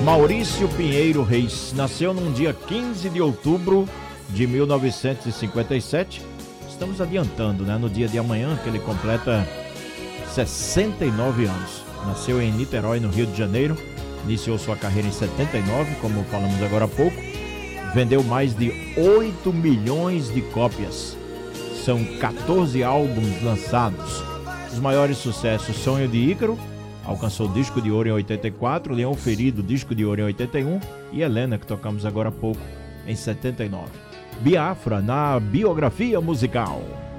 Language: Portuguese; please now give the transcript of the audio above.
Maurício Pinheiro Reis nasceu num dia 15 de outubro de 1957. Estamos adiantando, né? No dia de amanhã que ele completa 69 anos. Nasceu em Niterói, no Rio de Janeiro. Iniciou sua carreira em 79, como falamos agora há pouco. Vendeu mais de 8 milhões de cópias. São 14 álbuns lançados. Os maiores sucessos: Sonho de Ícaro, alcançou disco de ouro em 84, Leão Ferido, disco de ouro em 81 e Helena, que tocamos agora há pouco, em 79. Biafra, na biografia musical.